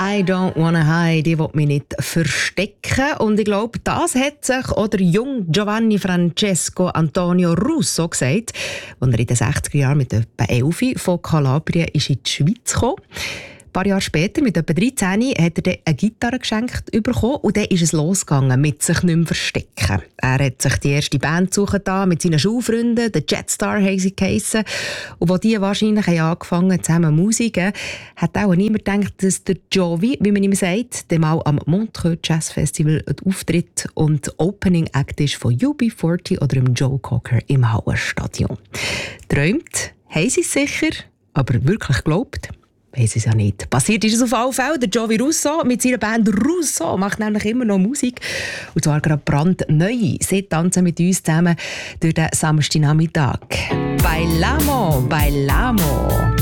I don't wanna hide, ich will mich nicht verstecken. Und ich glaube, das hat sich auch der junge Giovanni Francesco Antonio Russo gesagt, als er in den 60er Jahren mit etwa 11 von Kalabrien in die Schweiz kam. Ein paar Jahre später, mit etwa 13, hat er dann eine Gitarre geschenkt bekommen und dann ist es losgegangen mit sich nicht mehr verstecken. Er hat sich die erste Band gesucht mit seinen Schulfreunden, den Jetstar haben sie geheissen. Und als die wahrscheinlich angefangen zusammen Musiken, hat auch niemand gedacht, dass der Jovi, wie man ihm sagt, dann mal am Montreux Jazz Festival auftritt und Opening Act ist von UB40 oder im Joe Cocker im Hauerstadion. Träumt haben sie es sicher, aber wirklich geglaubt weiss es ja nicht. Passiert ist es auf alle Fälle. Der Jovi Russo mit seiner Band Russo macht nämlich immer noch Musik. Und zwar gerade brandneu. Sie tanzen mit uns zusammen durch den Samstagnachmittag. Bailamo, bailamo.